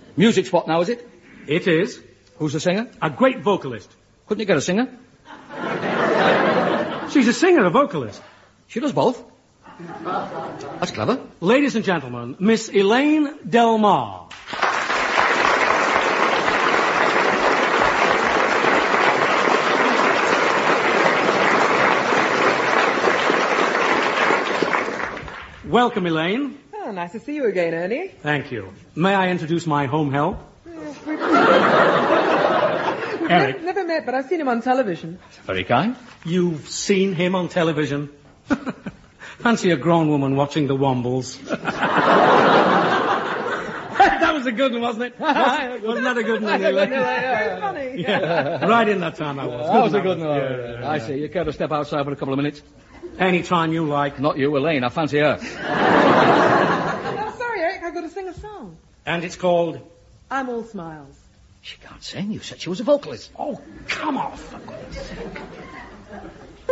Music spot now, is it? It is. Who's the singer? A great vocalist. Couldn't you get a singer? She's a singer, a vocalist. She does both. That's clever. Ladies and gentlemen, Miss Elaine Del Mar. Welcome, Elaine. Oh, nice to see you again, Ernie. Thank you. May I introduce my home help? We've Eric. never met, but I've seen him on television. Very kind. You've seen him on television? Fancy a grown woman watching the Wombles. That was a good one, wasn't it? Wasn't that a good one, Elaine? Very funny. Yeah. Right in that time I was. That was a good one. Yeah. I see. You care to step outside for a couple of minutes? Any time you like. Not you, Elaine. I fancy her. Oh, sorry, Eric. I've got to sing a song. And it's called? I'm All Smiles. She can't sing. You said she was a vocalist. Oh, come off. For God's sake.